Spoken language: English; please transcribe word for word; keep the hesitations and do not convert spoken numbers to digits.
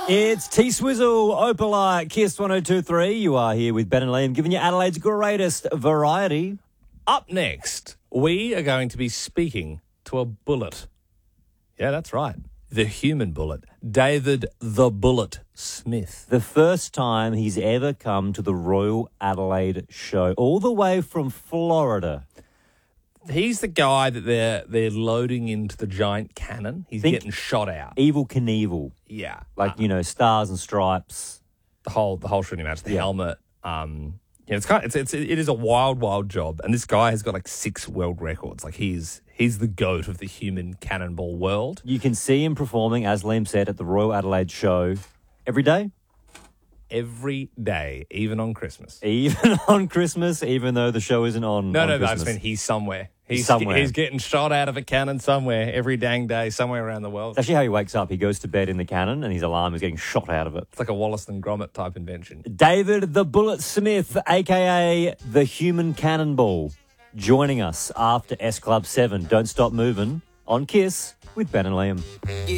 It's T-Swizzle, Opalite, Kiss one oh two point three. You are here with Ben and Liam, giving you Adelaide's greatest variety. Up next, we are going to be speaking to a bullet. Yeah, that's right. The human bullet. David the Bullet Smith. The first time he's ever come to the Royal Adelaide show, all the way from Florida. He's the guy that they're they're loading into the giant cannon. He's Think getting shot out. Evel Knievel. Yeah. Like, Uh, you know, stars and stripes. the whole the whole shooting match, the Yeah. helmet. Um, yeah, it's kind of, it's, it's it is a wild, wild job. And this guy has got like six world records. Like he's he's the goat of the human cannonball world. You can see him performing, as Liam said, at the Royal Adelaide show every day. Every day, even on Christmas. Even on Christmas, even though the show isn't on No, on no, no. I Christmas. just mean he's somewhere. He's somewhere. He's getting shot out of a cannon somewhere every dang day, somewhere around the world. It's actually how he wakes up. He goes to bed in the cannon and his alarm is getting shot out of it. It's like a Wallace and Gromit type invention. David the Bullet Smith, a k a the Human Cannonball, joining us after S Club seven. Don't stop moving on Kiss with Ben and Liam.